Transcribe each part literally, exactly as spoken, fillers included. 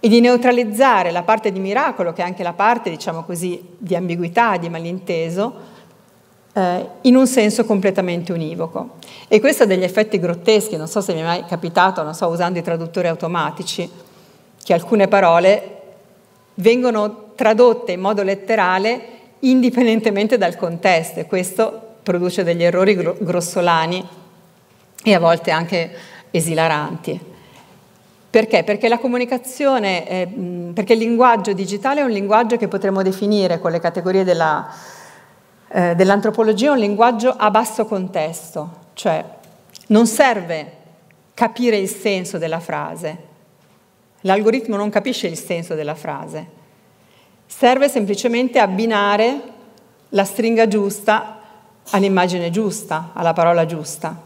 e di neutralizzare la parte di miracolo, che è anche la parte, diciamo così, di ambiguità, di malinteso, eh, in un senso completamente univoco. E questo ha degli effetti grotteschi, non so se mi è mai capitato, non so, usando i traduttori automatici, che alcune parole vengono tradotte in modo letterale indipendentemente dal contesto, e questo produce degli errori gro- grossolani e a volte anche esilaranti. Perché? Perché la comunicazione, è, perché il linguaggio digitale è un linguaggio che potremmo definire con le categorie della, eh, dell'antropologia un linguaggio a basso contesto, cioè non serve capire il senso della frase, l'algoritmo non capisce il senso della frase, serve semplicemente abbinare la stringa giusta all'immagine giusta, alla parola giusta.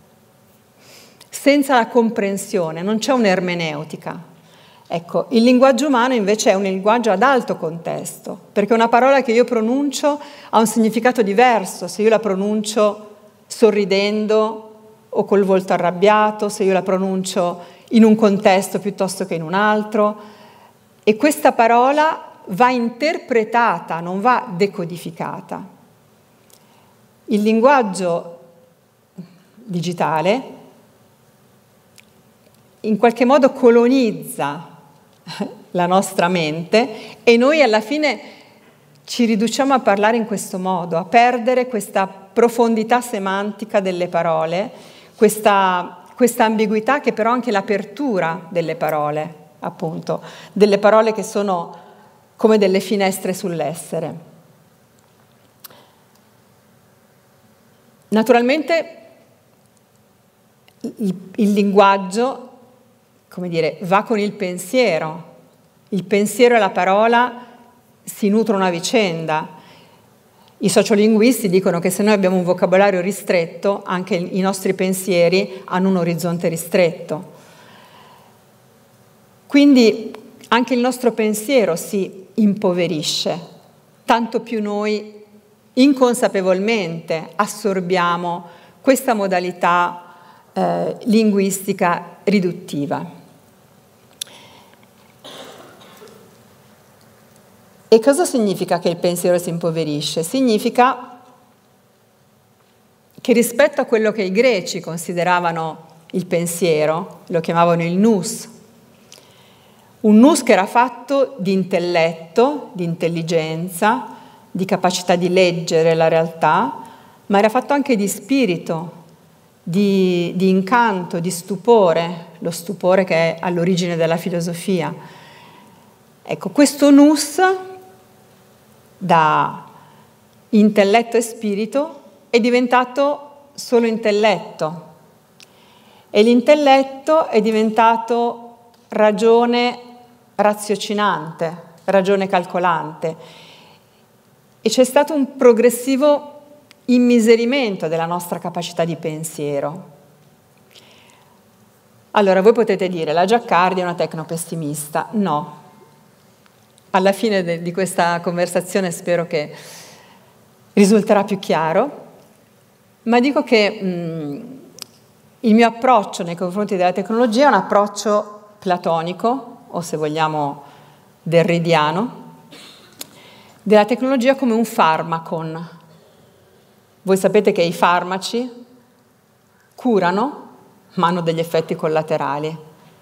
Senza la comprensione, non c'è un'ermeneutica. Ecco, il linguaggio umano invece è un linguaggio ad alto contesto, perché una parola che io pronuncio ha un significato diverso se io la pronuncio sorridendo o col volto arrabbiato, se io la pronuncio in un contesto piuttosto che in un altro. E questa parola va interpretata, non va decodificata. Il linguaggio digitale in qualche modo colonizza la nostra mente e noi alla fine ci riduciamo a parlare in questo modo, a perdere questa profondità semantica delle parole, questa, questa ambiguità che però anche l'apertura delle parole, appunto, delle parole che sono come delle finestre sull'essere. Naturalmente il, il linguaggio, come dire, va con il pensiero. Il pensiero e la parola si nutrono a vicenda. I sociolinguisti dicono che se noi abbiamo un vocabolario ristretto, anche i nostri pensieri hanno un orizzonte ristretto. Quindi anche il nostro pensiero si impoverisce, tanto più noi inconsapevolmente assorbiamo questa modalità eh, linguistica riduttiva. E cosa significa che il pensiero si impoverisce? Significa che rispetto a quello che i greci consideravano il pensiero, lo chiamavano il nous, un nous che era fatto di intelletto, di intelligenza, di capacità di leggere la realtà, ma era fatto anche di spirito, di, di incanto, di stupore, lo stupore che è all'origine della filosofia. Ecco, questo nous da intelletto e spirito è diventato solo intelletto e l'intelletto è diventato ragione raziocinante, ragione calcolante, e c'è stato un progressivo immiserimento della nostra capacità di pensiero. Allora voi potete dire la Giaccardi è una tecnopessimista. No. Alla fine de- di questa conversazione spero che risulterà più chiaro, ma dico che mh, il mio approccio nei confronti della tecnologia è un approccio platonico, o se vogliamo derridiano, della tecnologia come un farmacon. Voi sapete che i farmaci curano, ma hanno degli effetti collaterali.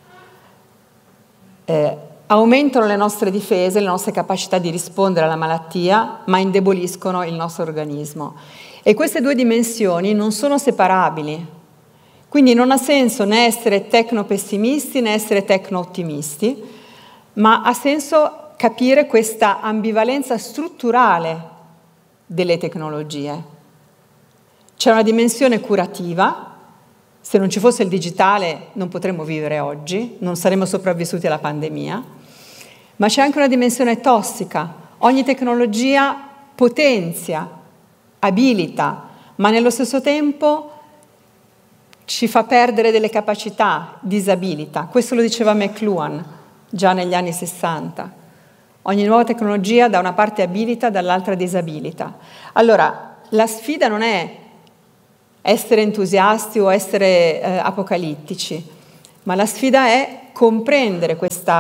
Eh, aumentano le nostre difese, le nostre capacità di rispondere alla malattia, ma indeboliscono il nostro organismo. E queste due dimensioni non sono separabili. Quindi non ha senso né essere tecnopessimisti né essere tecno-ottimisti, ma ha senso capire questa ambivalenza strutturale delle tecnologie. C'è una dimensione curativa, se non ci fosse il digitale non potremmo vivere oggi, non saremmo sopravvissuti alla pandemia, ma c'è anche una dimensione tossica. Ogni tecnologia potenzia, abilita, ma nello stesso tempo ci fa perdere delle capacità, disabilita. Questo lo diceva McLuhan già negli anni sessanta. Ogni nuova tecnologia da una parte abilita, dall'altra disabilita. Allora, la sfida non è essere entusiasti o essere eh, apocalittici, ma la sfida è comprendere questa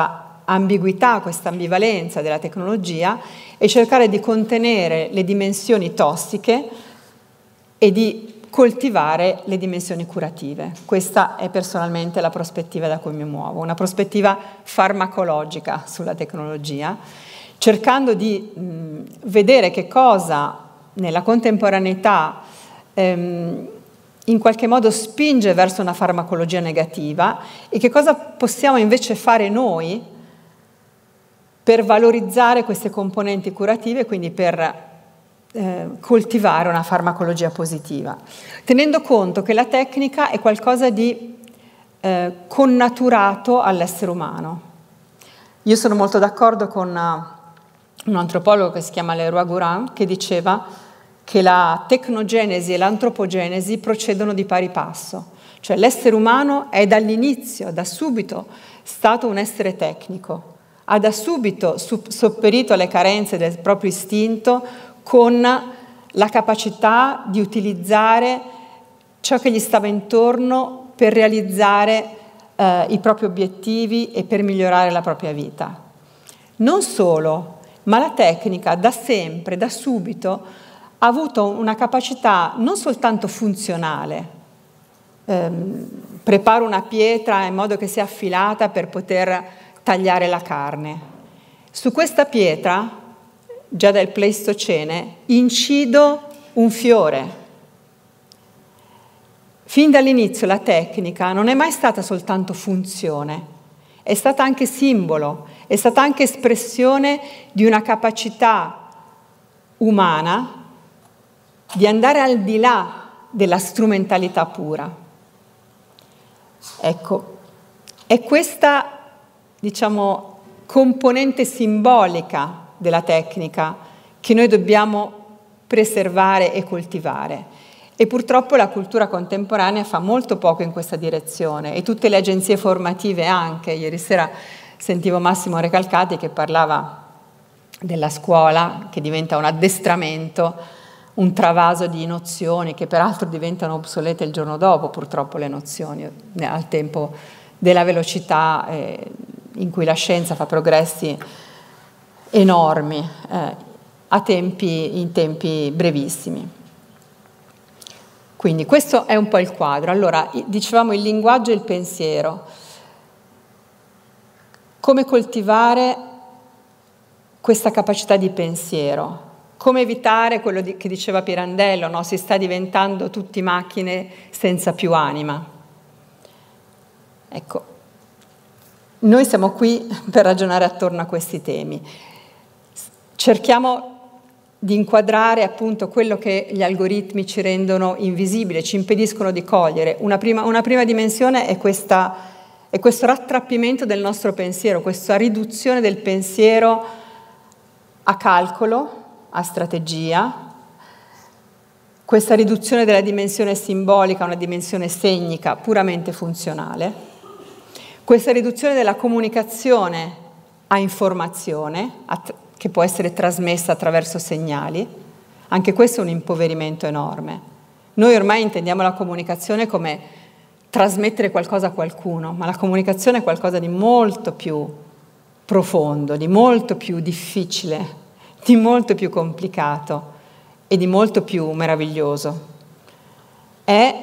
ambiguità, questa ambivalenza della tecnologia e cercare di contenere le dimensioni tossiche e di coltivare le dimensioni curative. Questa è personalmente la prospettiva da cui mi muovo, una prospettiva farmacologica sulla tecnologia, cercando di mh, vedere che cosa nella contemporaneità ehm, in qualche modo spinge verso una farmacologia negativa e che cosa possiamo invece fare noi per valorizzare queste componenti curative, quindi per eh, coltivare una farmacologia positiva, tenendo conto che la tecnica è qualcosa di eh, connaturato all'essere umano. Io sono molto d'accordo con uh, un antropologo che si chiama Leroi-Gourhan, che diceva che la tecnogenesi e l'antropogenesi procedono di pari passo, cioè l'essere umano è dall'inizio, da subito, stato un essere tecnico, ha da subito sopperito alle carenze del proprio istinto con la capacità di utilizzare ciò che gli stava intorno per realizzare eh, i propri obiettivi e per migliorare la propria vita. Non solo, ma la tecnica da sempre, da subito, ha avuto una capacità non soltanto funzionale, ehm, preparo una pietra in modo che sia affilata per poter tagliare la carne. Su questa pietra, già dal Pleistocene, incido un fiore. Fin dall'inizio la tecnica non è mai stata soltanto funzione, è stata anche simbolo, è stata anche espressione di una capacità umana di andare al di là della strumentalità pura. Ecco, è questa, diciamo, componente simbolica della tecnica che noi dobbiamo preservare e coltivare. E purtroppo la cultura contemporanea fa molto poco in questa direzione e tutte le agenzie formative anche. Ieri sera sentivo Massimo Recalcati che parlava della scuola che diventa un addestramento, un travaso di nozioni che peraltro diventano obsolete il giorno dopo, purtroppo le nozioni, al tempo della velocità eh, in cui la scienza fa progressi enormi eh, a tempi, in tempi brevissimi. Quindi questo è un po' il quadro. Allora, dicevamo il linguaggio e il pensiero. Come coltivare questa capacità di pensiero? Come evitare quello di, che diceva Pirandello, no? Si sta diventando tutti macchine senza più anima. Ecco, noi siamo qui per ragionare attorno a questi temi. Cerchiamo di inquadrare appunto quello che gli algoritmi ci rendono invisibile, ci impediscono di cogliere. Una prima, una prima dimensione è, questa, è questo rattrappimento del nostro pensiero, questa riduzione del pensiero a calcolo, a strategia, questa riduzione della dimensione simbolica a una dimensione segnica puramente funzionale, questa riduzione della comunicazione a informazione, a che può essere trasmessa attraverso segnali, anche questo è un impoverimento enorme. Noi ormai intendiamo la comunicazione come trasmettere qualcosa a qualcuno, ma la comunicazione è qualcosa di molto più profondo, di molto più difficile, di molto più complicato e di molto più meraviglioso. È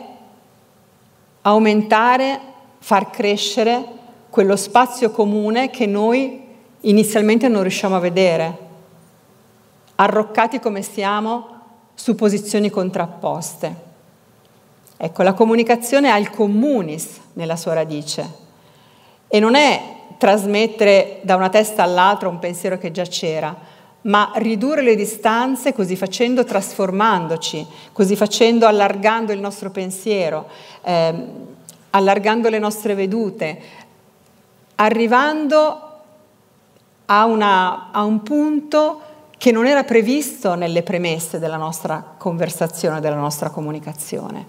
aumentare, far crescere quello spazio comune che noi inizialmente non riusciamo a vedere, arroccati come siamo su posizioni contrapposte. Ecco, la comunicazione ha il communis nella sua radice e non è trasmettere da una testa all'altra un pensiero che già c'era, ma ridurre le distanze, così facendo trasformandoci, così facendo allargando il nostro pensiero, eh, allargando le nostre vedute, arrivando a, una, a un punto che non era previsto nelle premesse della nostra conversazione, della nostra comunicazione.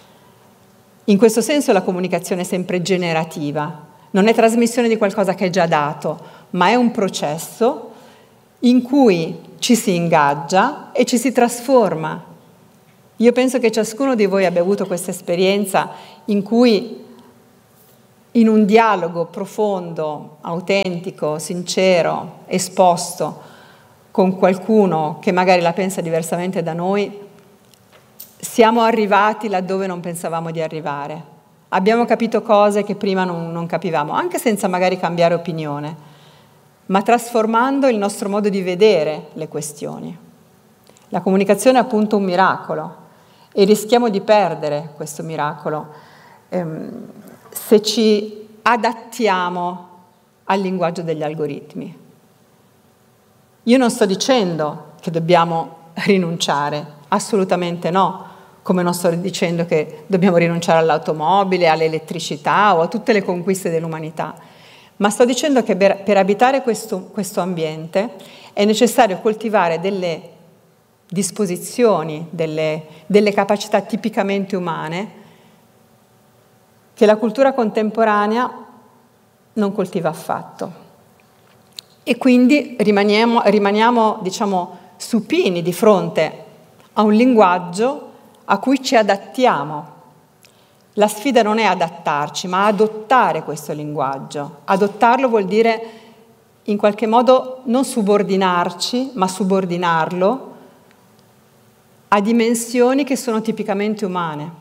In questo senso la comunicazione è sempre generativa, non è trasmissione di qualcosa che è già dato, ma è un processo in cui ci si ingaggia e ci si trasforma. Io penso che ciascuno di voi abbia avuto questa esperienza in cui in un dialogo profondo, autentico, sincero, esposto con qualcuno che magari la pensa diversamente da noi, siamo arrivati laddove non pensavamo di arrivare. Abbiamo capito cose che prima non, non capivamo, anche senza magari cambiare opinione, ma trasformando il nostro modo di vedere le questioni. La comunicazione è appunto un miracolo e rischiamo di perdere questo miracolo ehm, se ci adattiamo al linguaggio degli algoritmi. Io non sto dicendo che dobbiamo rinunciare, assolutamente no, come non sto dicendo che dobbiamo rinunciare all'automobile, all'elettricità o a tutte le conquiste dell'umanità, ma sto dicendo che per, per abitare questo, questo ambiente è necessario coltivare delle disposizioni, delle, delle capacità tipicamente umane che la cultura contemporanea non coltiva affatto. E quindi rimaniamo, rimaniamo diciamo, supini di fronte a un linguaggio a cui ci adattiamo. La sfida non è adattarci, ma adottare questo linguaggio. Adottarlo vuol dire in qualche modo non subordinarci, ma subordinarlo a dimensioni che sono tipicamente umane.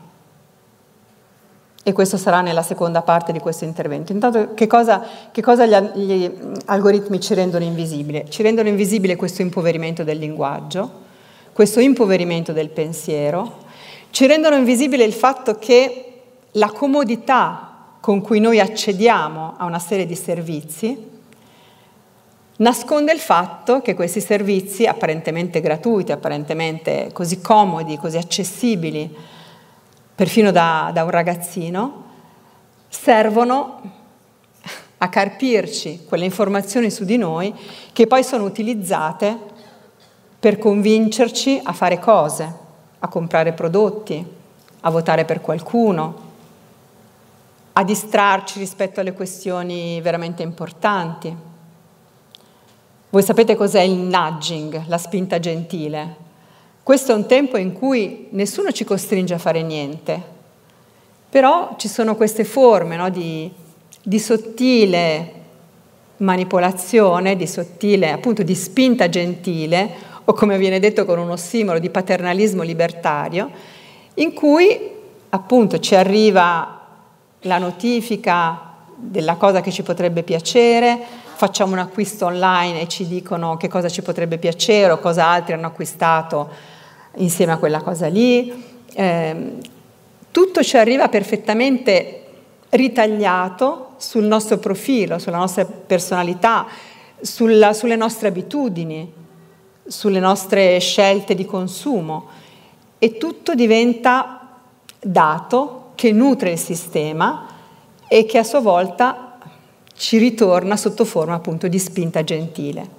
E questo sarà nella seconda parte di questo intervento. Intanto, che cosa, che cosa gli, gli algoritmi ci rendono invisibile? Ci rendono invisibile questo impoverimento del linguaggio, questo impoverimento del pensiero, ci rendono invisibile il fatto che la comodità con cui noi accediamo a una serie di servizi nasconde il fatto che questi servizi, apparentemente gratuiti, apparentemente così comodi, così accessibili, perfino da, da un ragazzino, servono a carpirci quelle informazioni su di noi che poi sono utilizzate per convincerci a fare cose, a comprare prodotti, a votare per qualcuno, a distrarci rispetto alle questioni veramente importanti. Voi sapete cos'è il nudging, la spinta gentile? Questo è un tempo in cui nessuno ci costringe a fare niente, però ci sono queste forme, no, di, di sottile manipolazione, di sottile, appunto, di spinta gentile, o come viene detto con un ossimoro, di paternalismo libertario, in cui appunto ci arriva la notifica della cosa che ci potrebbe piacere, facciamo un acquisto online e ci dicono che cosa ci potrebbe piacere o cosa altri hanno acquistato insieme a quella cosa lì. Eh, tutto ci arriva perfettamente ritagliato sul nostro profilo, sulla nostra personalità, sulla, sulle nostre abitudini, sulle nostre scelte di consumo, e tutto diventa dato che nutre il sistema e che a sua volta ci ritorna sotto forma appunto di spinta gentile.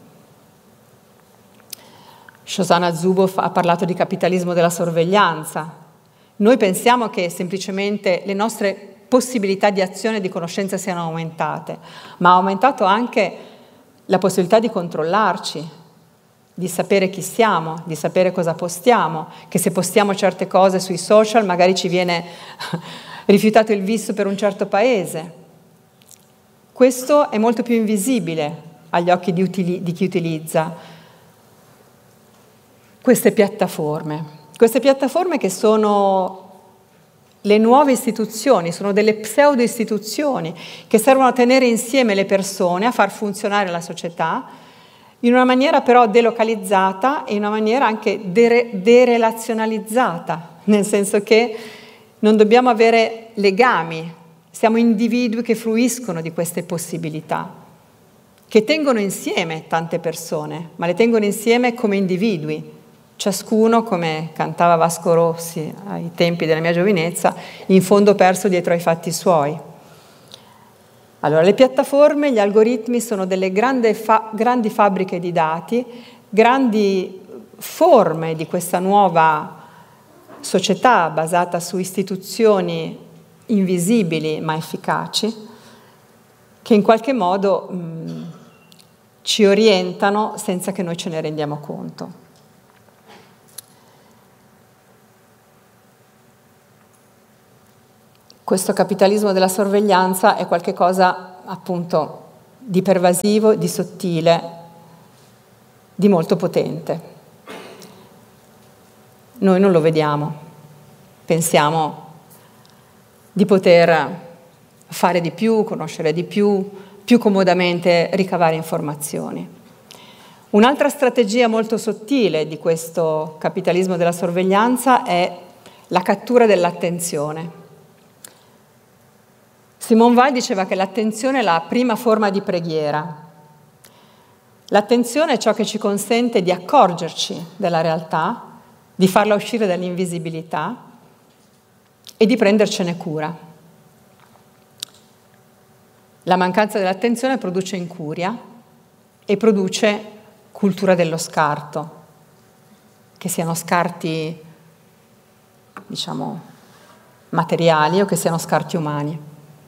Shoshana Zuboff ha parlato di capitalismo della sorveglianza. Noi pensiamo che semplicemente le nostre possibilità di azione e di conoscenza siano aumentate, ma ha aumentato anche la possibilità di controllarci, di sapere chi siamo, di sapere cosa postiamo, che se postiamo certe cose sui social magari ci viene rifiutato il visto per un certo paese. Questo è molto più invisibile agli occhi di, utili- di chi utilizza queste piattaforme. Queste piattaforme che sono le nuove istituzioni, sono delle pseudo-istituzioni che servono a tenere insieme le persone, a far funzionare la società, in una maniera però delocalizzata e in una maniera anche dere- derelazionalizzata, nel senso che non dobbiamo avere legami, siamo individui che fruiscono di queste possibilità, che tengono insieme tante persone, ma le tengono insieme come individui, ciascuno, come cantava Vasco Rossi ai tempi della mia giovinezza, in fondo perso dietro ai fatti suoi. Allora, le piattaforme, gli algoritmi sono delle grandi, fa- grandi fabbriche di dati, grandi forme di questa nuova società basata su istituzioni invisibili ma efficaci, che in qualche modo mh, ci orientano senza che noi ce ne rendiamo conto. questo capitalismo della sorveglianza è qualcosa appunto di pervasivo, di sottile, di molto potente. Noi non lo vediamo, pensiamo di poter fare di più, conoscere di più, più comodamente ricavare informazioni. Un'altra strategia molto sottile di questo capitalismo della sorveglianza è la cattura dell'attenzione. Simone Weil diceva che l'attenzione è la prima forma di preghiera. L'attenzione è ciò che ci consente di accorgerci della realtà, di farla uscire dall'invisibilità e di prendercene cura. La mancanza dell'attenzione produce incuria e produce cultura dello scarto, che siano scarti, diciamo, materiali o che siano scarti umani.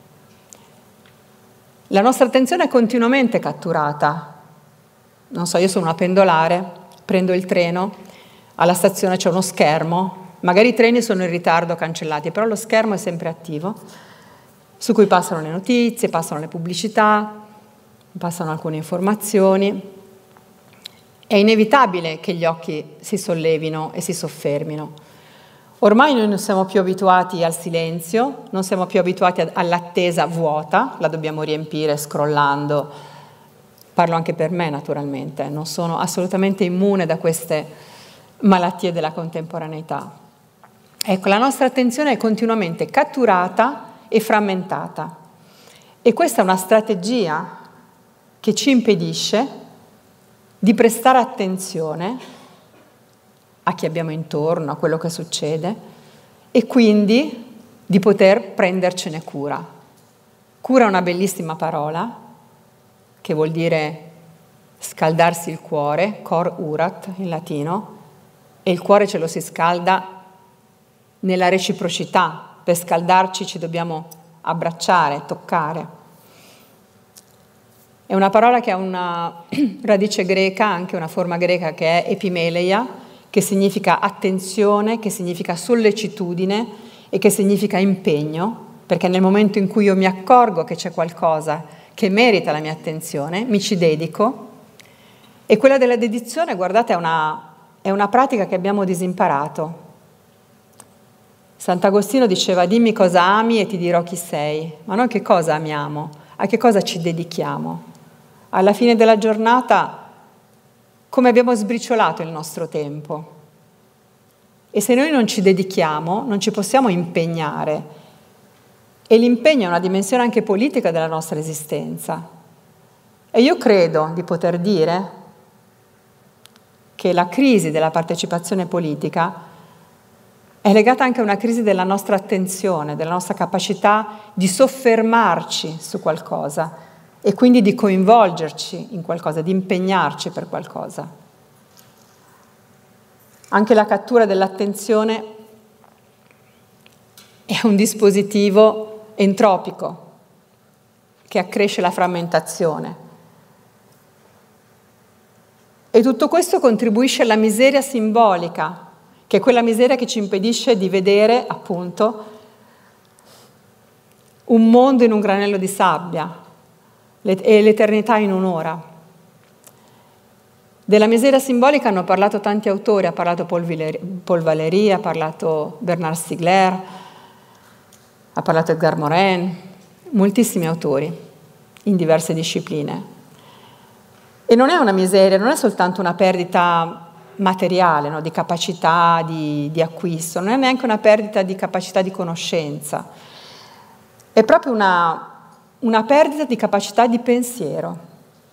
La nostra attenzione è continuamente catturata. Non so, io sono una pendolare, prendo il treno, alla stazione c'è uno schermo, magari i treni sono in ritardo, cancellati, però lo schermo è sempre attivo, su cui passano le notizie, passano le pubblicità, passano alcune informazioni. È inevitabile che gli occhi si sollevino e si soffermino. Ormai noi non siamo più abituati al silenzio, non siamo più abituati all'attesa vuota, la dobbiamo riempire scrollando. Parlo anche per me, naturalmente, non sono assolutamente immune da queste malattie della contemporaneità. Ecco, la nostra attenzione è continuamente catturata e frammentata. E questa è una strategia che ci impedisce di prestare attenzione a chi abbiamo intorno, a quello che succede, e quindi di poter prendercene cura. Cura è una bellissima parola, che vuol dire scaldarsi il cuore, cor urat in latino, e il cuore ce lo si scalda nella reciprocità. Per scaldarci ci dobbiamo abbracciare, toccare. È una parola che ha una radice greca, anche una forma greca che è epimeleia, che significa attenzione, che significa sollecitudine e che significa impegno, perché nel momento in cui io mi accorgo che c'è qualcosa che merita la mia attenzione, mi ci dedico. E quella della dedizione, guardate, è una, è una pratica che abbiamo disimparato. Sant'Agostino diceva: dimmi cosa ami e ti dirò chi sei. Ma noi che cosa amiamo? A che cosa ci dedichiamo? Alla fine della giornata, come abbiamo sbriciolato il nostro tempo? E se noi non ci dedichiamo, non ci possiamo impegnare. E l'impegno è una dimensione anche politica della nostra esistenza. E io credo di poter dire che la crisi della partecipazione politica è legata anche a una crisi della nostra attenzione, della nostra capacità di soffermarci su qualcosa e quindi di coinvolgerci in qualcosa, di impegnarci per qualcosa. Anche la cattura dell'attenzione è un dispositivo entropico che accresce la frammentazione. E tutto questo contribuisce alla miseria simbolica, che è quella miseria che ci impedisce di vedere, appunto, un mondo in un granello di sabbia e l'eternità in un'ora. Della miseria simbolica hanno parlato tanti autori, ha parlato Paul Valéry, ha parlato Bernard Stiegler, ha parlato Edgar Morin, moltissimi autori in diverse discipline. E non è una miseria, non è soltanto una perdita materiale, no, di capacità di, di acquisto, non è neanche una perdita di capacità di conoscenza, è proprio una, una perdita di capacità di pensiero,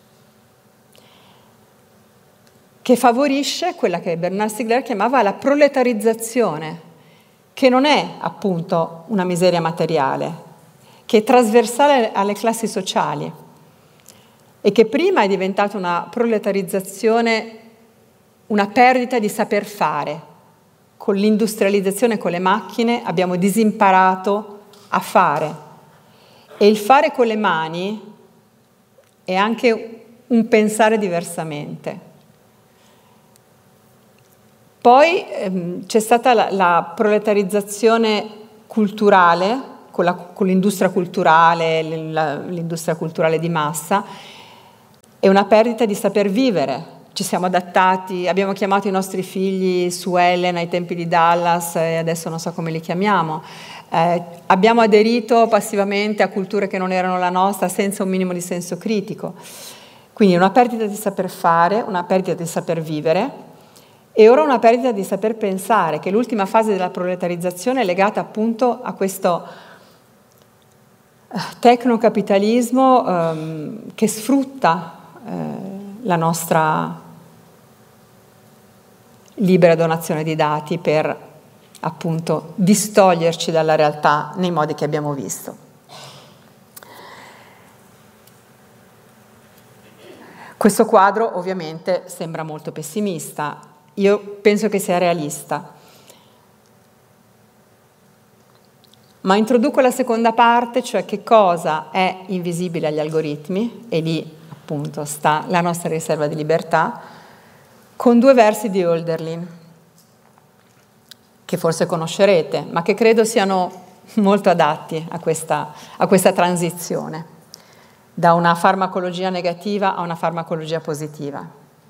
che favorisce quella che Bernard Stiegler chiamava la proletarizzazione, che non è appunto una miseria materiale, che è trasversale alle classi sociali e che prima è diventata una proletarizzazione, una perdita di saper fare. Con l'industrializzazione, con le macchine, abbiamo disimparato a fare. E il fare con le mani è anche un pensare diversamente. Poi ehm, c'è stata la, la proletarizzazione culturale con, la, con l'industria culturale, l'industria culturale di massa, è una perdita di saper vivere. Ci siamo adattati, abbiamo chiamato i nostri figli Sue Ellen ai tempi di Dallas e adesso non so come li chiamiamo. Eh, abbiamo aderito passivamente a culture che non erano la nostra senza un minimo di senso critico. Quindi una perdita di saper fare, una perdita di saper vivere e ora una perdita di saper pensare, che l'ultima fase della proletarizzazione è legata appunto a questo tecnocapitalismo ehm, che sfrutta eh, la nostra libera donazione di dati per appunto distoglierci dalla realtà nei modi che abbiamo visto. Questo quadro ovviamente sembra molto pessimista, io penso che sia realista, ma introduco la seconda parte, cioè che cosa è invisibile agli algoritmi, e lì appunto sta la nostra riserva di libertà, con due versi di Hölderlin, che forse conoscerete, ma che credo siano molto adatti a questa, a questa transizione, da una farmacologia negativa a una farmacologia positiva.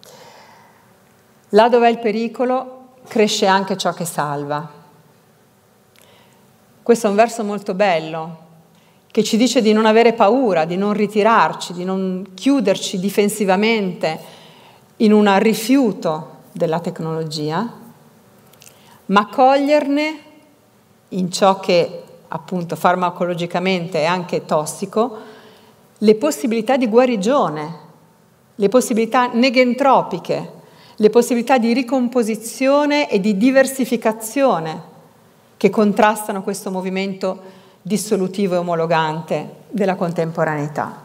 Là dove è il pericolo, cresce anche ciò che salva. Questo è un verso molto bello, che ci dice di non avere paura, di non ritirarci, di non chiuderci difensivamente in un rifiuto della tecnologia, ma coglierne in ciò che appunto farmacologicamente è anche tossico, le possibilità di guarigione, le possibilità negentropiche, le possibilità di ricomposizione e di diversificazione che contrastano questo movimento dissolutivo e omologante della contemporaneità.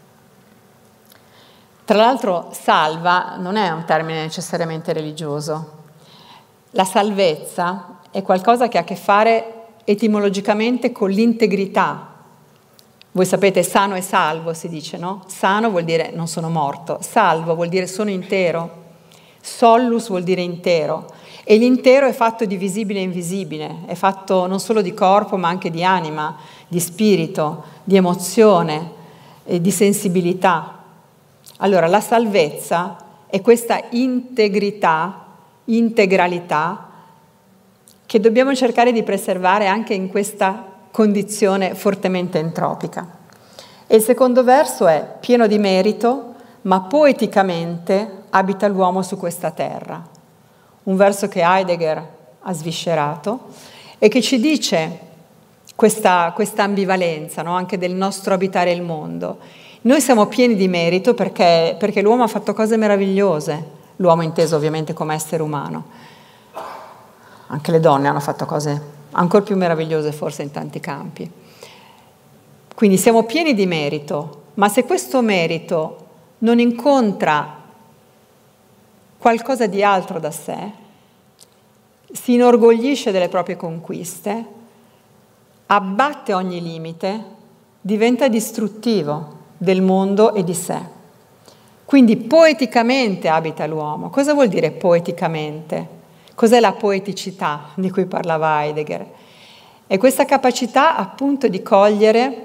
Tra l'altro salva non è un termine necessariamente religioso. La salvezza è qualcosa che ha a che fare etimologicamente con l'integrità. Voi sapete, sano e salvo si dice, no? Sano vuol dire non sono morto, salvo vuol dire sono intero, sollus vuol dire intero, e l'intero è fatto di visibile e invisibile, è fatto non solo di corpo ma anche di anima, di spirito, di emozione, e di sensibilità. Allora, la salvezza è questa integrità, integralità, che dobbiamo cercare di preservare anche in questa condizione fortemente entropica. E il secondo verso è pieno di merito, ma poeticamente abita l'uomo su questa terra. Un verso che Heidegger ha sviscerato e che ci dice questa, questa ambivalenza, no? Anche del nostro abitare il mondo. Noi siamo pieni di merito perché, perché l'uomo ha fatto cose meravigliose, l'uomo inteso ovviamente come essere umano. Anche le donne hanno fatto cose ancora più meravigliose forse in tanti campi. Quindi siamo pieni di merito, ma se questo merito non incontra qualcosa di altro da sé, si inorgoglisce delle proprie conquiste, abbatte ogni limite, diventa distruttivo del mondo e di sé. Quindi poeticamente abita l'uomo. Cosa vuol dire poeticamente? Cos'è la poeticità di cui parlava Heidegger? È questa capacità appunto di cogliere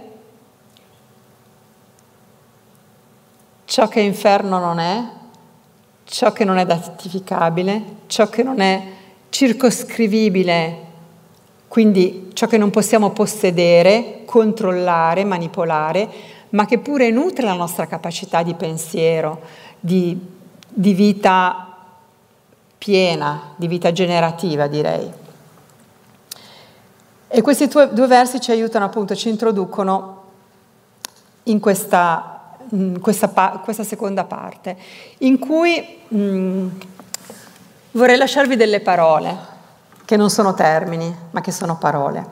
ciò che inferno non è, ciò che non è datificabile, ciò che non è circoscrivibile, quindi ciò che non possiamo possedere, controllare, manipolare, ma che pure nutre la nostra capacità di pensiero, di, di vita piena, di vita generativa, direi. E questi due, due versi ci aiutano appunto, ci introducono in questa, in questa, questa seconda parte, in cui mh, vorrei lasciarvi delle parole, che non sono termini, ma che sono parole.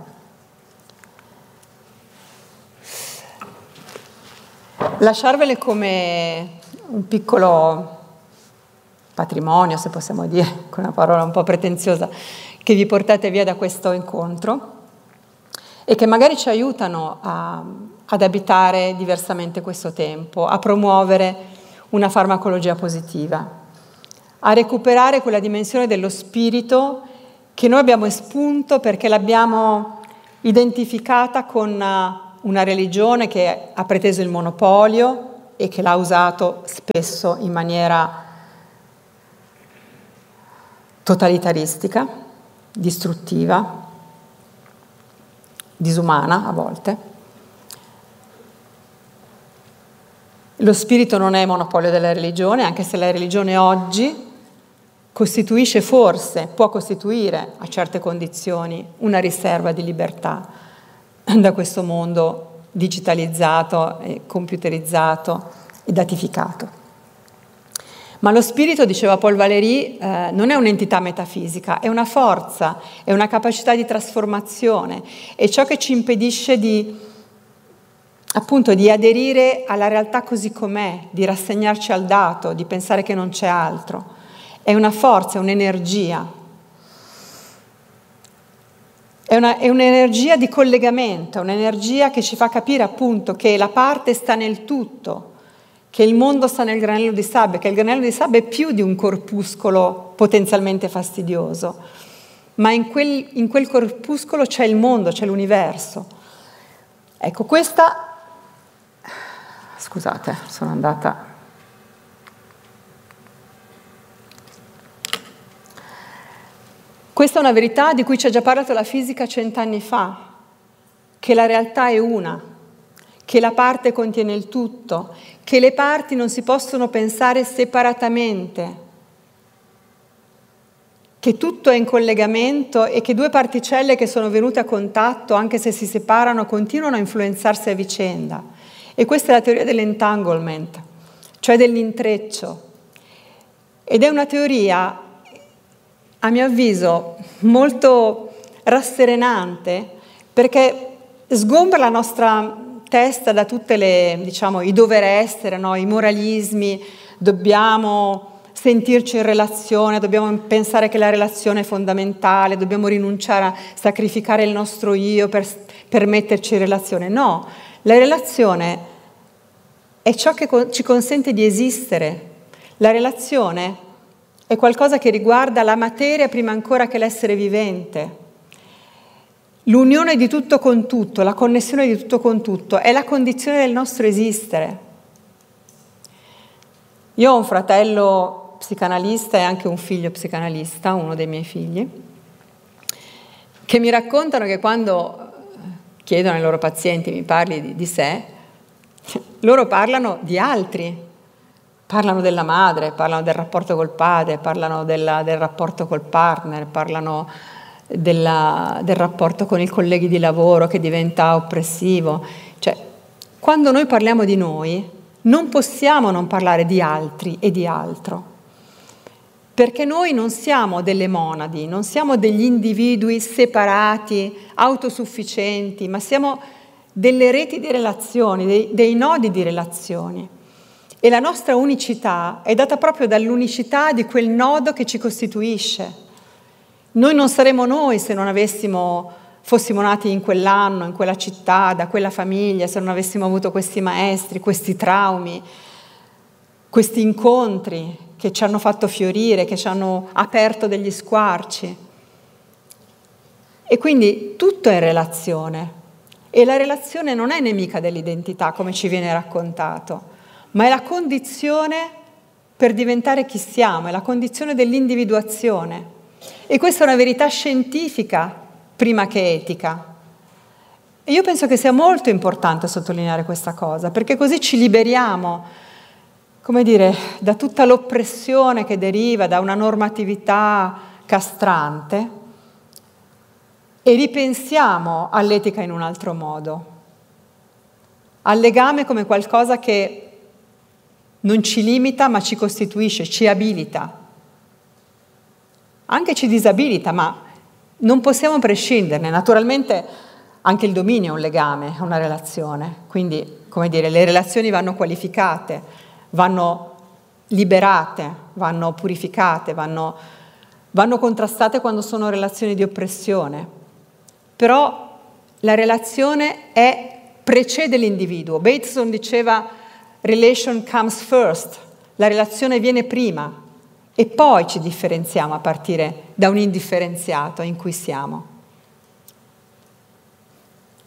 Lasciarvele come un piccolo patrimonio, se possiamo dire, con una parola un po' pretenziosa, che vi portate via da questo incontro e che magari ci aiutano a, ad abitare diversamente questo tempo, a promuovere una farmacologia positiva, a recuperare quella dimensione dello spirito che noi abbiamo espunto perché l'abbiamo identificata con una religione che ha preteso il monopolio e che l'ha usato spesso in maniera totalitaristica, distruttiva, disumana a volte. Lo spirito non è monopolio della religione, anche se la religione oggi costituisce forse, può costituire a certe condizioni una riserva di libertà da questo mondo digitalizzato, e computerizzato e datificato. Ma lo spirito, diceva Paul Valéry, eh, non è un'entità metafisica, è una forza, è una capacità di trasformazione, è ciò che ci impedisce di, appunto, di aderire alla realtà così com'è, di rassegnarci al dato, di pensare che non c'è altro. È una forza, è un'energia. È, una, è un'energia di collegamento, è un'energia che ci fa capire appunto che la parte sta nel tutto, che il mondo sta nel granello di sabbia, che il granello di sabbia è più di un corpuscolo potenzialmente fastidioso, ma in quel, in quel corpuscolo c'è il mondo, c'è l'universo. Ecco, questa... Scusate, sono andata... Questa è una verità di cui ci ha già parlato la fisica cent'anni fa, che la realtà è una, che la parte contiene il tutto, che le parti non si possono pensare separatamente, che tutto è in collegamento e che due particelle che sono venute a contatto, anche se si separano, continuano a influenzarsi a vicenda. E questa è la teoria dell'entanglement, cioè dell'intreccio. Ed è una teoria, a mio avviso, molto rasserenante, perché sgombra la nostra testa da tutte le, diciamo, i dover essere, no? I moralismi, dobbiamo sentirci in relazione, dobbiamo pensare che la relazione è fondamentale, dobbiamo rinunciare a sacrificare il nostro io per, per metterci in relazione. No, la relazione è ciò che ci consente di esistere. La relazione è qualcosa che riguarda la materia prima ancora che l'essere vivente. L'unione di tutto con tutto, la connessione di tutto con tutto, è la condizione del nostro esistere. Io ho un fratello psicanalista e anche un figlio psicanalista, uno dei miei figli, che mi raccontano che quando chiedono ai loro pazienti mi parli di, di sé, loro parlano di altri, parlano della madre, parlano del rapporto col padre, parlano della, del rapporto col partner, parlano Della, del rapporto con i colleghi di lavoro che diventa oppressivo. Cioè, quando noi parliamo di noi, non possiamo non parlare di altri e di altro, perché noi non siamo delle monadi, non siamo degli individui separati, autosufficienti, ma siamo delle reti di relazioni, dei, dei nodi di relazioni. E la nostra unicità è data proprio dall'unicità di quel nodo che ci costituisce. Noi non saremmo noi se non avessimo, fossimo nati in quell'anno, in quella città, da quella famiglia, se non avessimo avuto questi maestri, questi traumi, questi incontri che ci hanno fatto fiorire, che ci hanno aperto degli squarci. E quindi tutto è relazione. E la relazione non è nemica dell'identità, come ci viene raccontato, ma è la condizione per diventare chi siamo, è la condizione dell'individuazione. E questa è una verità scientifica prima che etica. E io penso che sia molto importante sottolineare questa cosa, perché così ci liberiamo, come dire, da tutta l'oppressione che deriva da una normatività castrante e ripensiamo all'etica in un altro modo, al legame come qualcosa che non ci limita ma ci costituisce, ci abilita. Anche ci disabilita, ma non possiamo prescinderne. Naturalmente anche il dominio è un legame, è una relazione. Quindi, come dire, le relazioni vanno qualificate, vanno liberate, vanno purificate, vanno, vanno contrastate quando sono relazioni di oppressione. Però la relazione è, precede l'individuo. Bateson diceva relation comes first, la relazione viene prima. E poi ci differenziamo a partire da un indifferenziato in cui siamo.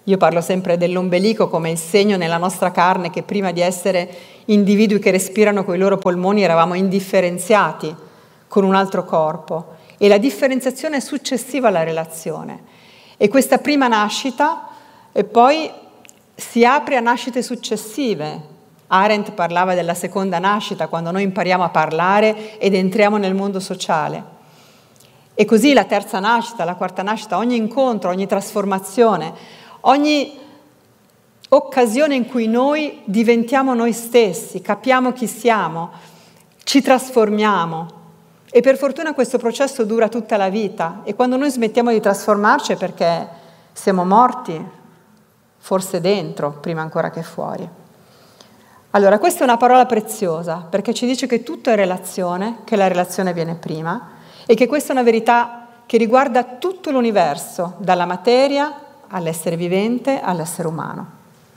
Io parlo sempre dell'ombelico come il segno nella nostra carne che prima di essere individui che respirano con i loro polmoni eravamo indifferenziati con un altro corpo, e la differenziazione è successiva alla relazione. E questa prima nascita e poi si apre a nascite successive. Arendt parlava della seconda nascita, quando noi impariamo a parlare ed entriamo nel mondo sociale. E così la terza nascita, la quarta nascita, ogni incontro, ogni trasformazione, ogni occasione in cui noi diventiamo noi stessi, capiamo chi siamo, ci trasformiamo. E per fortuna questo processo dura tutta la vita, e quando noi smettiamo di trasformarci è perché siamo morti, forse dentro, prima ancora che fuori. Allora, questa è una parola preziosa, perché ci dice che tutto è relazione, che la relazione viene prima, e che questa è una verità che riguarda tutto l'universo, dalla materia all'essere vivente, all'essere umano.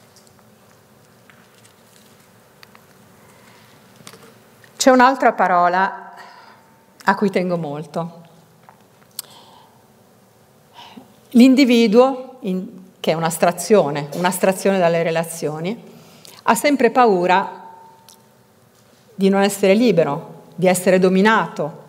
C'è un'altra parola a cui tengo molto. L'individuo, in, che è un'astrazione, un'astrazione dalle relazioni, ha sempre paura di non essere libero, di essere dominato,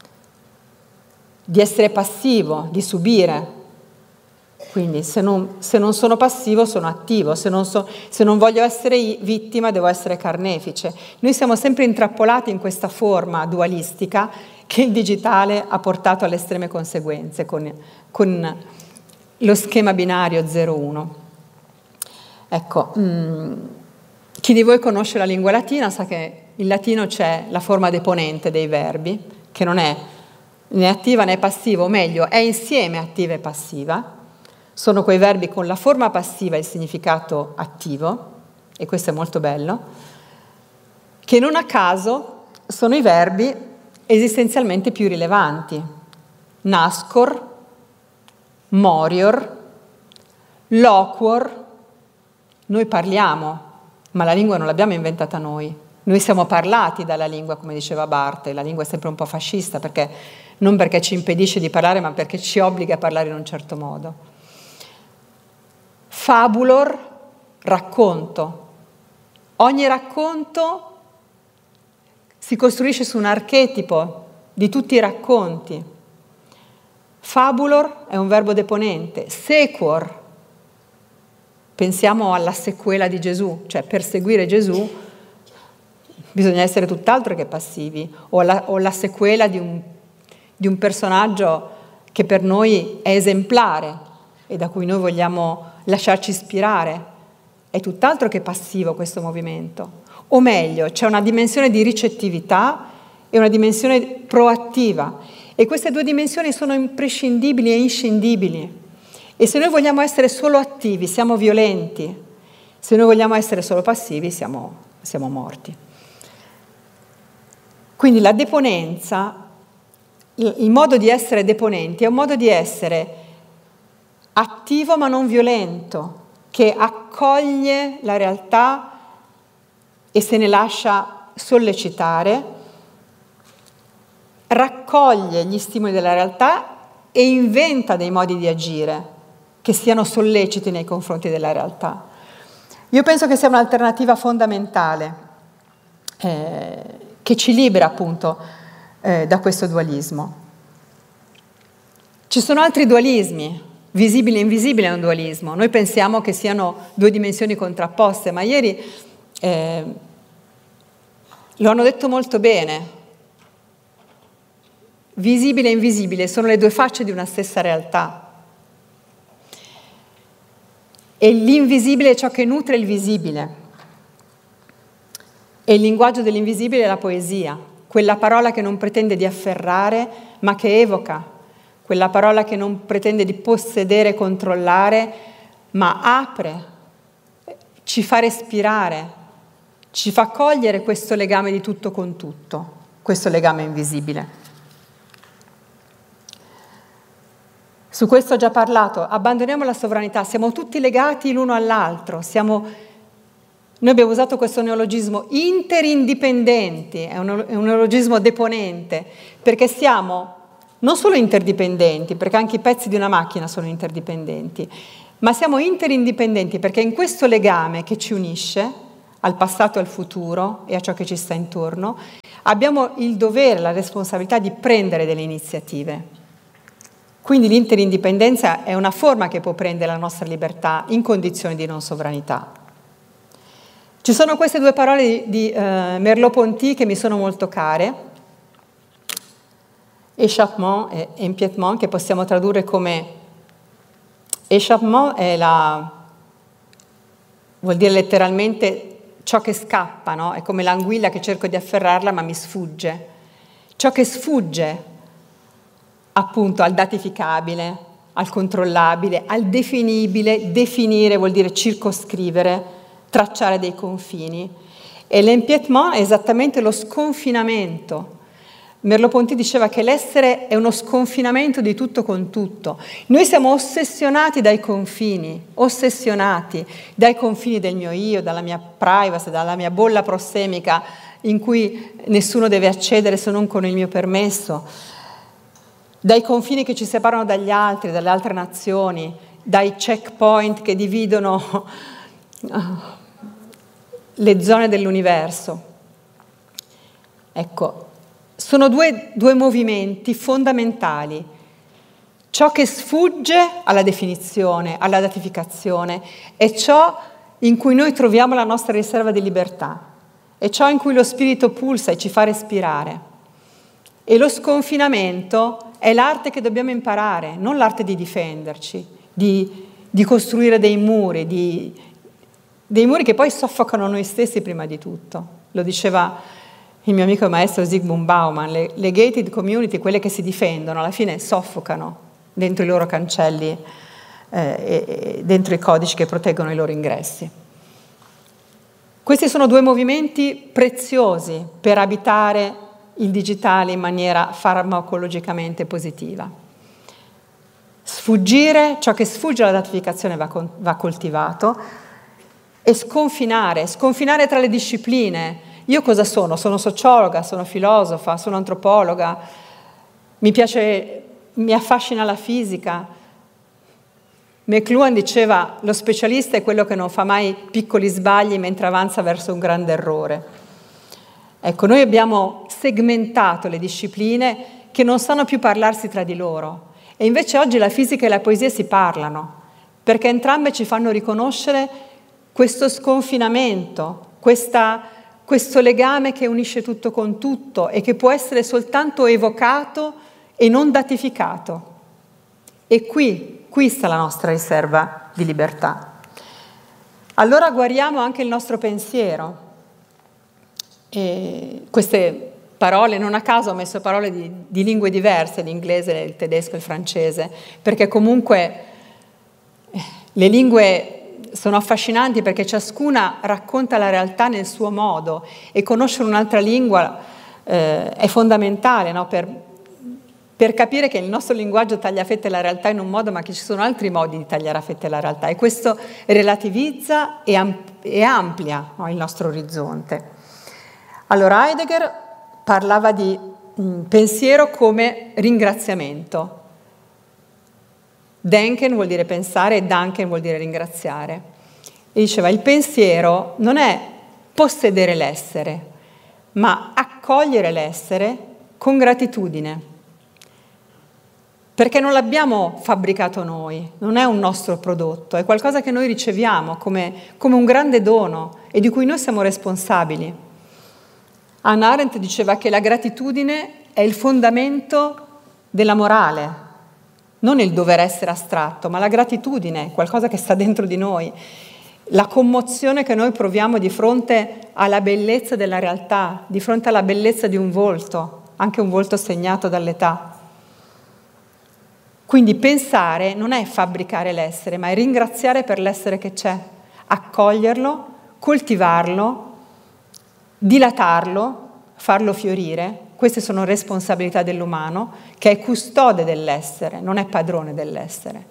di essere passivo, di subire. Quindi se non, se non sono passivo sono attivo, se non, so, se non voglio essere vittima devo essere carnefice. Noi siamo sempre intrappolati in questa forma dualistica che il digitale ha portato alle estreme conseguenze con, con lo schema binario zero uno. Ecco, mh, chi di voi conosce la lingua latina sa che in latino c'è la forma deponente dei verbi, che non è né attiva né passiva, o meglio, è insieme attiva e passiva. Sono quei verbi con la forma passiva e il significato attivo, e questo è molto bello, che non a caso sono i verbi esistenzialmente più rilevanti. Nascor, morior, loquor. Noi parliamo, ma la lingua non l'abbiamo inventata noi. Noi siamo parlati dalla lingua, come diceva Barthes. La lingua è sempre un po' fascista, perché non perché ci impedisce di parlare, ma perché ci obbliga a parlare in un certo modo. Fabulor, racconto. Ogni racconto si costruisce su un archetipo di tutti i racconti. Fabulor è un verbo deponente. Sequor, pensiamo alla sequela di Gesù, cioè per seguire Gesù bisogna essere tutt'altro che passivi, o la, o la sequela di un, di un personaggio che per noi è esemplare e da cui noi vogliamo lasciarci ispirare. È tutt'altro che passivo questo movimento. O meglio, c'è una dimensione di ricettività e una dimensione proattiva. E queste due dimensioni sono imprescindibili e inscindibili. E se noi vogliamo essere solo attivi, siamo violenti. Se noi vogliamo essere solo passivi, siamo, siamo morti. Quindi la deponenza, il modo di essere deponenti è un modo di essere attivo ma non violento, che accoglie la realtà e se ne lascia sollecitare, raccoglie gli stimoli della realtà e inventa dei modi di agire che siano solleciti nei confronti della realtà. Io penso che sia un'alternativa fondamentale eh, che ci libera appunto eh, da questo dualismo. Ci sono altri dualismi. Visibile e invisibile è un dualismo. Noi pensiamo che siano due dimensioni contrapposte, ma ieri eh, lo hanno detto molto bene. Visibile e invisibile sono le due facce di una stessa realtà. E l'invisibile è ciò che nutre il visibile. E il linguaggio dell'invisibile è la poesia, quella parola che non pretende di afferrare, ma che evoca. Quella parola che non pretende di possedere e controllare, ma apre, ci fa respirare, ci fa cogliere questo legame di tutto con tutto, questo legame invisibile. Su questo ho già parlato, abbandoniamo la sovranità, siamo tutti legati l'uno all'altro, siamo, noi abbiamo usato questo neologismo interindipendenti, è un, è un neologismo deponente, perché siamo non solo interdipendenti, perché anche i pezzi di una macchina sono interdipendenti, ma siamo interindipendenti perché in questo legame che ci unisce al passato e al futuro e a ciò che ci sta intorno, abbiamo il dovere, la responsabilità di prendere delle iniziative. Quindi l'interindipendenza è una forma che può prendere la nostra libertà in condizioni di non sovranità. Ci sono queste due parole di, di uh, Merleau-Ponty che mi sono molto care, échappement e empiètement, che possiamo tradurre come échappement è la, vuol dire letteralmente ciò che scappa, no? È come l'anguilla che cerco di afferrarla ma mi sfugge. Ciò che sfugge appunto al datificabile, al controllabile, al definibile. Definire vuol dire circoscrivere, tracciare dei confini. E l'empiètement è esattamente lo sconfinamento. Merleau-Ponty diceva che l'essere è uno sconfinamento di tutto con tutto. Noi siamo ossessionati dai confini, ossessionati dai confini del mio io, dalla mia privacy, dalla mia bolla prossemica in cui nessuno deve accedere se non con il mio permesso, dai confini che ci separano dagli altri, dalle altre nazioni, dai checkpoint che dividono le zone dell'universo. Ecco, sono due, due movimenti fondamentali. Ciò che sfugge alla definizione, alla datificazione, è ciò in cui noi troviamo la nostra riserva di libertà, è ciò in cui lo spirito pulsa e ci fa respirare. E lo sconfinamento è l'arte che dobbiamo imparare, non l'arte di difenderci, di, di costruire dei muri, di, dei muri che poi soffocano noi stessi prima di tutto. Lo diceva il mio amico e maestro Zygmunt Bauman, le, le gated community, quelle che si difendono, alla fine soffocano dentro i loro cancelli, eh, e, e dentro i codici che proteggono i loro ingressi. Questi sono due movimenti preziosi per abitare il digitale in maniera farmacologicamente positiva. Sfuggire, ciò che sfugge alla datificazione va, con, va coltivato, e sconfinare, sconfinare tra le discipline. Io cosa sono? Sono sociologa, sono filosofa, sono antropologa, mi piace, mi affascina la fisica. McLuhan diceva: lo specialista è quello che non fa mai piccoli sbagli mentre avanza verso un grande errore. Ecco, noi abbiamo segmentato le discipline che non sanno più parlarsi tra di loro, e invece oggi la fisica e la poesia si parlano, perché entrambe ci fanno riconoscere questo sconfinamento, questa questo legame che unisce tutto con tutto e che può essere soltanto evocato e non datificato. E qui, qui sta la nostra riserva di libertà. Allora guariamo anche il nostro pensiero. E queste parole, non a caso ho messo parole di, di lingue diverse, l'inglese, il tedesco e il francese, perché comunque le lingue sono affascinanti perché ciascuna racconta la realtà nel suo modo, e conoscere un'altra lingua eh, è fondamentale, no? per, per capire che il nostro linguaggio taglia a fette la realtà in un modo, ma che ci sono altri modi di tagliare a fette la realtà, e questo relativizza e, amp- e amplia, no? il nostro orizzonte. Allora Heidegger parlava di mh, pensiero come ringraziamento. Denken vuol dire pensare e Danken vuol dire ringraziare. E diceva: il pensiero non è possedere l'essere, ma accogliere l'essere con gratitudine. Perché non l'abbiamo fabbricato noi, non è un nostro prodotto, è qualcosa che noi riceviamo come, come un grande dono e di cui noi siamo responsabili. Hannah Arendt diceva che la gratitudine è il fondamento della morale. Non il dover essere astratto, ma la gratitudine, qualcosa che sta dentro di noi, la commozione che noi proviamo di fronte alla bellezza della realtà, di fronte alla bellezza di un volto, anche un volto segnato dall'età. Quindi pensare non è fabbricare l'essere, ma è ringraziare per l'essere che c'è, accoglierlo, coltivarlo, dilatarlo, farlo fiorire. Queste sono responsabilità dell'umano, che è custode dell'essere, non è padrone dell'essere.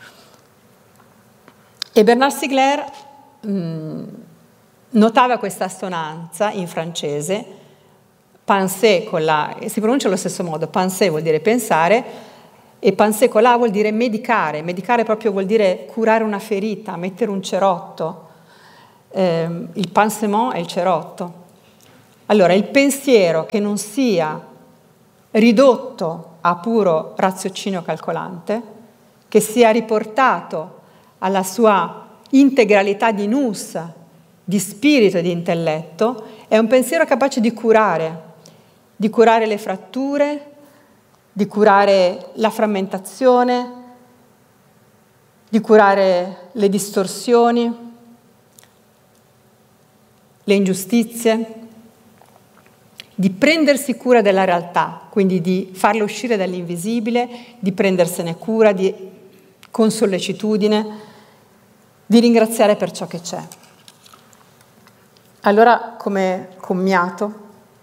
E Bernard Stiegler mh, notava questa assonanza in francese, pensée con la, si pronuncia allo stesso modo, pensée vuol dire pensare, E pansecolà vuol dire medicare, medicare proprio vuol dire curare una ferita, mettere un cerotto. Eh, il pansement è il cerotto. Allora, il pensiero che non sia ridotto a puro raziocinio calcolante, che sia riportato alla sua integralità di nous, di spirito e di intelletto, è un pensiero capace di curare, di curare le fratture, di curare la frammentazione, di curare le distorsioni, le ingiustizie, di prendersi cura della realtà, quindi di farla uscire dall'invisibile, di prendersene cura, di, con sollecitudine, di ringraziare per ciò che c'è. Allora, come commiato,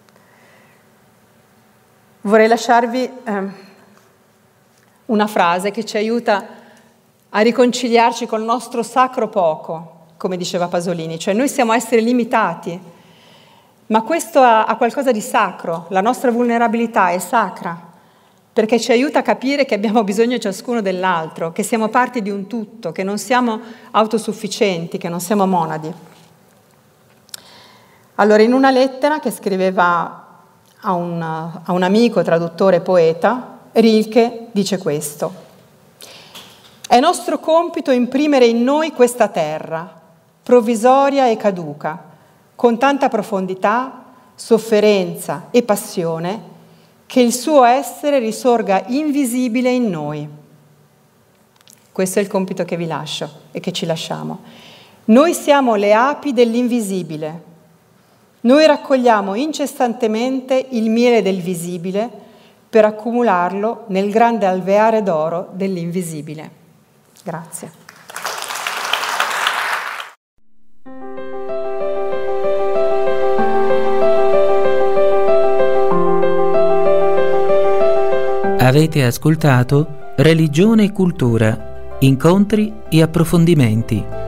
vorrei lasciarvi eh, una frase che ci aiuta a riconciliarci col nostro sacro poco, come diceva Pasolini, cioè noi siamo esseri limitati, ma questo ha, ha qualcosa di sacro, la nostra vulnerabilità è sacra, perché ci aiuta a capire che abbiamo bisogno ciascuno dell'altro, che siamo parte di un tutto, che non siamo autosufficienti, che non siamo monadi. Allora, in una lettera che scriveva a un, a un amico, traduttore, poeta, Rilke dice questo: «È nostro compito imprimere in noi questa terra, provvisoria e caduca, con tanta profondità, sofferenza e passione, che il suo essere risorga invisibile in noi». Questo è il compito che vi lascio e che ci lasciamo. Noi siamo le api dell'invisibile. Noi raccogliamo incessantemente il miele del visibile per accumularlo nel grande alveare d'oro dell'invisibile. Grazie. Avete ascoltato Religione e Cultura, incontri e approfondimenti.